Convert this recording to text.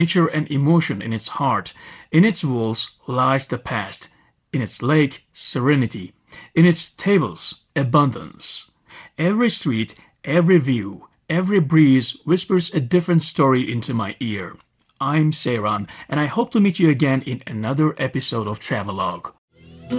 nature and emotion in its heart. In its walls lies the past. In its lake, serenity. In its tables, abundance. Every street, every view, every breeze whispers a different story into my ear. I'm Seiran, and I hope to meet you again in another episode of Travelogue.